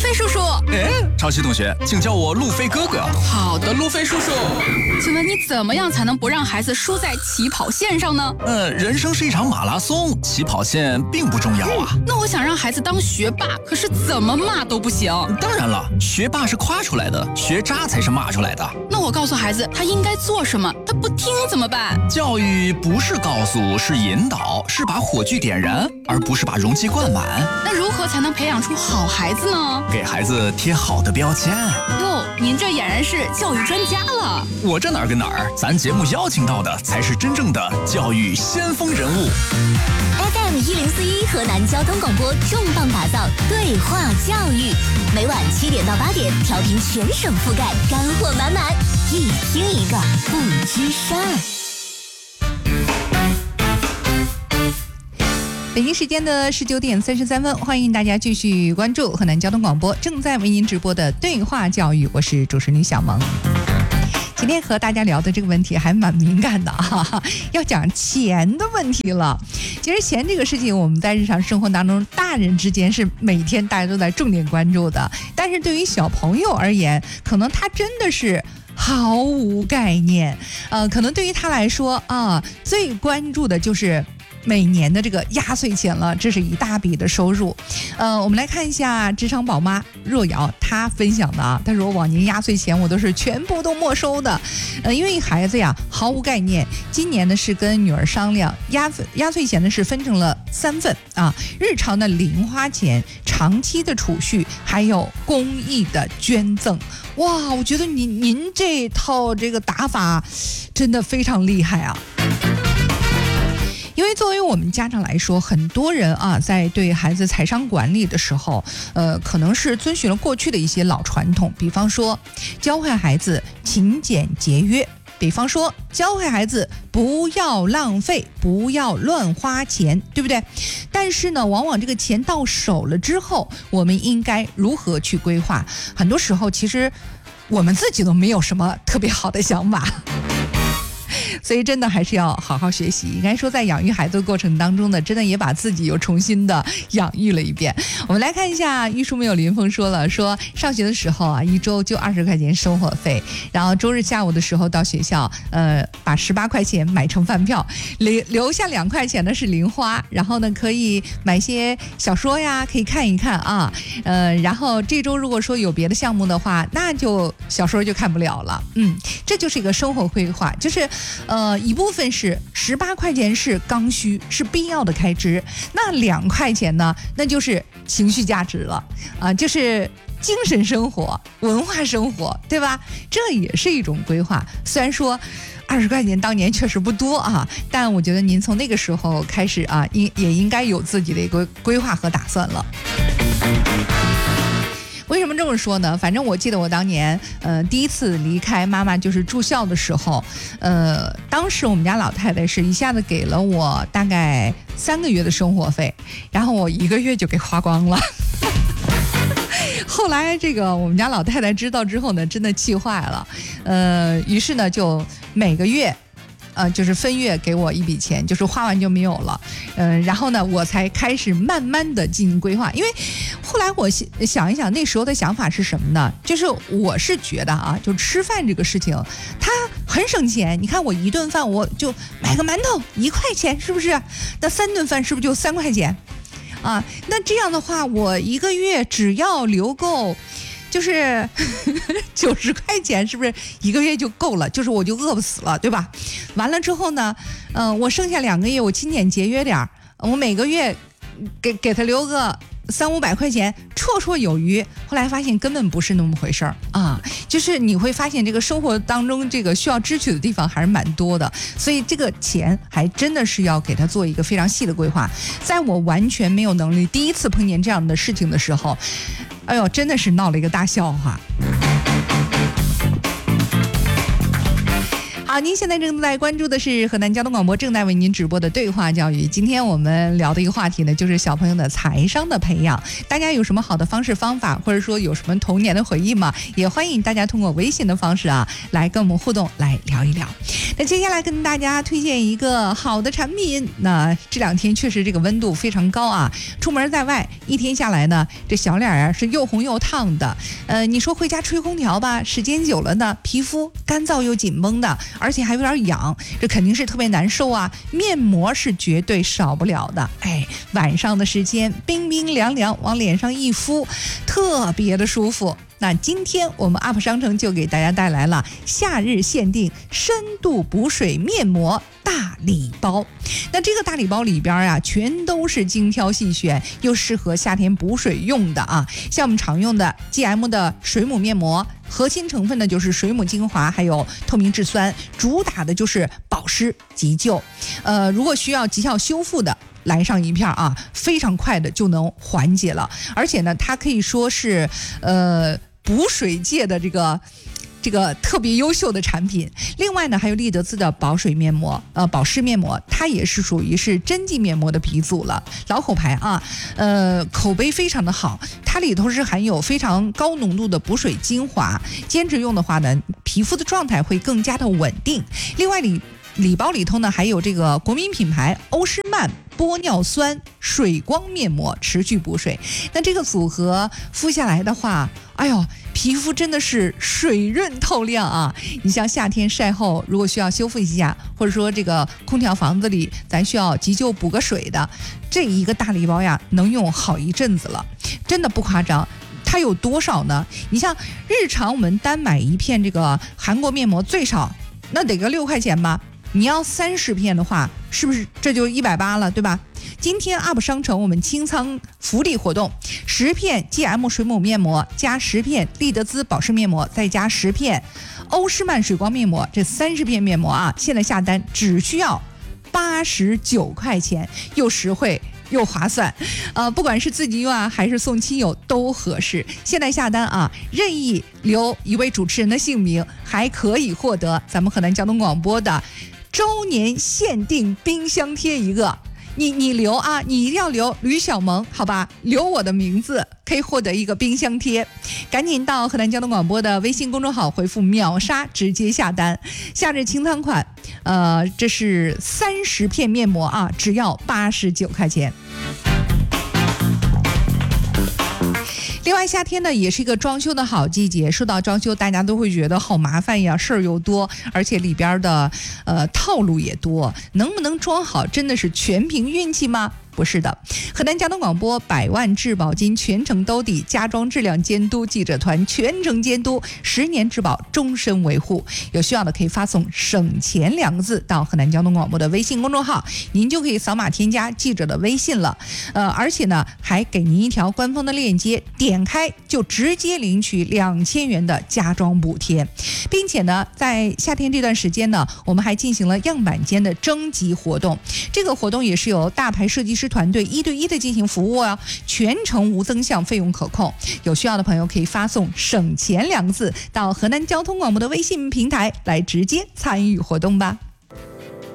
飞叔叔。 哎，潮汐同学，请叫我路飞哥哥。 好的，路飞叔叔。请问你怎么样才能不让孩子输在起跑线上呢？ 人生是一场马拉松，起跑线并不重要啊。 那我想让孩子当学霸，可是怎么骂都不行。 当然了，学霸是夸出来的，学渣才是骂出来的。 那我告诉孩子他应该做什么，他不听怎么办？ 教育不是告诉，是引导，是把火炬点燃，而不是把容器灌满。 那如何才能培养出好孩子呢？ 给孩子贴好的标签。 哟，您这俨然是教育专家了。 我这哪儿跟哪儿，咱节目邀请到的才是真正的教育先锋人物。 FM1041河南交通广播重磅打造对话教育，每晚7点到8点，调频全省覆盖，干货满满，一听一个不吱声。 北京时间的19点33分，欢迎大家继续关注河南交通广播正在为您直播的对话教育，我是主持人小萌。今天和大家聊的这个问题还蛮敏感的啊，要讲钱的问题了。其实钱这个事情，我们在日常生活当中，大人之间是每天大家都在重点关注的，但是对于小朋友而言，可能他真的是毫无概念。可能对于他来说啊，最关注的就是每年的这个压岁钱了，这是一大笔的收入。我们来看一下职场宝妈若瑶她分享的啊，她说往年压岁钱我都是全部都没收的，因为孩子呀毫无概念。今年呢是跟女儿商量，压岁钱呢是分成了3份啊，日常的零花钱、长期的储蓄，还有公益的捐赠。哇，我觉得您这套这个打法真的非常厉害啊。因为作为我们家长来说，很多人啊，在对孩子财商管理的时候，可能是遵循了过去的一些老传统，比方说教会孩子勤俭节约，比方说教会孩子不要浪费，不要乱花钱，对不对？但是呢，往往这个钱到手了之后，我们应该如何去规划？很多时候，其实我们自己都没有什么特别好的想法。所以真的还是要好好学习。应该说在养育孩子的过程当中呢，真的也把自己又重新的养育了一遍。我们来看一下，玉树没有林峰说了，说上学的时候啊，一周就20块钱生活费，然后周日下午的时候到学校，把18块钱买成饭票，留下2块钱呢是零花，然后呢可以买些小说呀，可以看一看啊，然后这周如果说有别的项目的话，那就小说就看不了了。这就是一个生活规划，就是一部分是18块钱是刚需，是必要的开支，那2块钱呢，那就是情绪价值了啊，就是精神生活、文化生活，对吧？这也是一种规划。虽然说20块钱当年确实不多啊，但我觉得您从那个时候开始啊，也应该有自己的一个规划和打算了。为什么这么说呢？反正我记得我当年第一次离开妈妈就是住校的时候，当时我们家老太太是一下子给了我大概3个月的生活费，然后我1个月就给花光了。后来这个我们家老太太知道之后呢，真的气坏了，于是呢就每个月就是分月给我一笔钱，就是花完就没有了，然后呢，我才开始慢慢的进行规划。因为后来我想一想，那时候的想法是什么呢？就是我是觉得啊，就吃饭这个事情，它很省钱。你看我1顿饭，我就买个馒头1块钱，是不是？那3顿饭是不是就3块钱？啊，那这样的话，我1个月只要留够。就是90块钱，是不是1个月就够了？就是我就饿不死了，对吧？完了之后呢，我剩下2个月，我勤俭节约点儿，我每个月给他留个300-500块钱，绰绰有余。后来发现根本不是那么回事儿啊，就是你会发现这个生活当中这个需要支取的地方还是蛮多的，所以这个钱还真的是要给他做一个非常细的规划。在我完全没有能力，第一次碰见这样的事情的时候，哎呦，真的是闹了一个大笑话。好好，您现在正在关注的是河南交通广播正在为您直播的对话教育。今天我们聊的一个话题呢，就是小朋友的财商的培养。大家有什么好的方式方法，或者说有什么童年的回忆吗？也欢迎大家通过微信的方式来跟我们互动，来聊一聊。那接下来跟大家推荐一个好的产品。那这两天确实这个温度非常高出门在外一天下来呢，这小脸是又红又烫的。你说回家吹空调吧，时间久了呢，皮肤干燥又紧绷的，而且还有点痒，这肯定是特别难受面膜是绝对少不了的。晚上的时间冰冰凉凉，往脸上一敷，特别的舒服。那今天我们 UP 商城就给大家带来了夏日限定深度补水面膜大礼包。那这个大礼包里边全都是精挑细选又适合夏天补水用的像我们常用的 GM 的水母面膜，核心成分呢就是水母精华还有透明质酸，主打的就是保湿急救。如果需要急效修复的，来上一片非常快的就能缓解了。而且呢，它可以说是补水界的这个特别优秀的产品。另外呢，还有丽德姿的保湿面膜，它也是属于是针剂面膜的鼻祖了，老口牌口碑非常的好。它里头是含有非常高浓度的补水精华，坚持用的话呢，皮肤的状态会更加的稳定。另外礼包里头呢，还有这个国民品牌欧诗漫玻尿酸水光面膜，持续补水。那这个组合敷下来的话，皮肤真的是水润透亮你像夏天晒后，如果需要修复一下，或者说这个空调房子里咱需要急救补个水的，这一个大礼包能用好一阵子了，真的不夸张。它有多少呢？你像日常我们单买一片这个韩国面膜，最少那得个6块钱吧。你要30片的话，是不是这就180了，对吧？今天 UP 商城我们清仓福利活动，10片 GM 水母面膜加10片丽德姿保湿面膜，再加10片欧诗漫水光面膜，这30片面膜现在下单只需要89块钱，又实惠又划算。不管是自己用还是送亲友都合适。现在下单任意留一位主持人的姓名，还可以获得咱们河南交通广播的周年限定冰箱贴一个。你留你一定要留吕小萌，好吧？留我的名字可以获得一个冰箱贴。赶紧到河南交通广播的微信公众号回复秒杀直接下单。夏日清仓款，这是30片面膜只要89块钱。另外，夏天呢也是一个装修的好季节。说到装修，大家都会觉得好麻烦呀，事儿又多，而且里边的套路也多。能不能装好，真的是全凭运气吗？不是的，河南交通广播100万质保金全程兜底，家装质量监督记者团全程监督，10年质保，终身维护。有需要的可以发送省钱2个字到河南交通广播的微信公众号，您就可以扫码添加记者的微信了。而且呢，还给您一条官方的链接，点开就直接领取2000元的家装补贴，并且呢，在夏天这段时间呢，我们还进行了样板间的征集活动。这个活动也是由大牌设计师团队1对1的进行服务全程无增项，费用可控。有需要的朋友可以发送省钱2个字到河南交通广播的微信平台来直接参与活动吧。